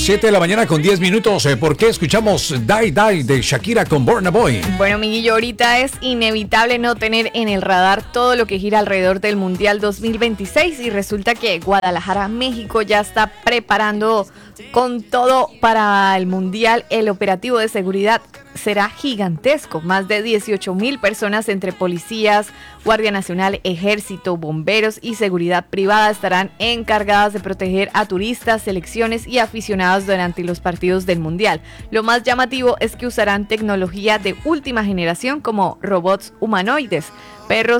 7 de la mañana con 10 minutos. ¿Por qué escuchamos Die Die de Shakira con Burna Boy? Bueno, Miguelillo, ahorita es inevitable no tener en el radar todo lo que gira alrededor del Mundial 2026 y resulta que Guadalajara, México ya está preparando con todo para el Mundial. El operativo de seguridad será gigantesco. Más de 18,000 personas entre policías, Guardia Nacional, Ejército, bomberos y seguridad privada estarán encargadas de proteger a turistas, selecciones y aficionados durante los partidos del Mundial. Lo más llamativo es que usarán tecnología de última generación como robots humanoides, perros